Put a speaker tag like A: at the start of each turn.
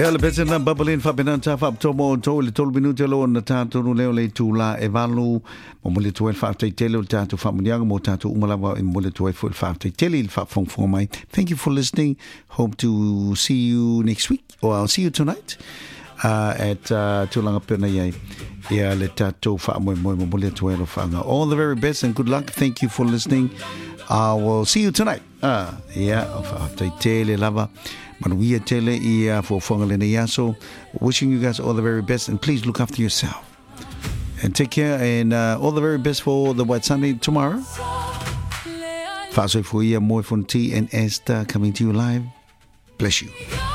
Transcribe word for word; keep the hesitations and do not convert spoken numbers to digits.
A: Ele pese na babelin fa benanta fa tomo to le tol minuto lo na tanto no le tu la e valu mo mo le twelve fa te tele tanto fa mo mo tanto umala wa mo le twelve fa te tele fa fong for my. Thank you for listening. Hope to see you next week, or I'll see you tonight uh, at uh, tulanga pena ye ya le tato fa mo mo mo le twelve fa. All the very best and good luck. Thank you for listening. I will see you tonight. Ah, yeah, fa te tele lava. Manuia tele ia for fongalene yaso. Wishing you guys all the very best, and please look after yourself and take care, and uh, all the very best for the White Sunday tomorrow. Faso for ia moi fonti and Esther coming to you live. Bless you.